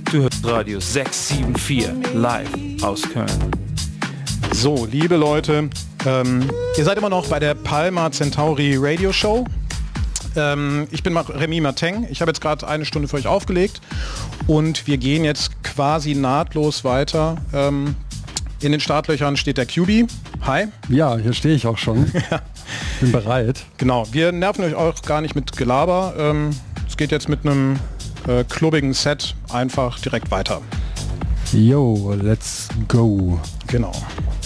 Du hörst Radio 674 live aus Köln. So, liebe Leute, ihr seid immer noch bei der Palma Centauri Radio Show. Ich bin Remy Martin. Ich habe jetzt gerade eine Stunde für euch aufgelegt und wir gehen jetzt quasi nahtlos weiter. In den Startlöchern steht der QB. Hi. Ja, hier stehe ich auch schon. Bin bereit. Genau, wir nerven euch auch gar nicht mit Gelaber. Es geht jetzt mit einem klubbigen Set einfach direkt weiter. Yo, let's go. Genau.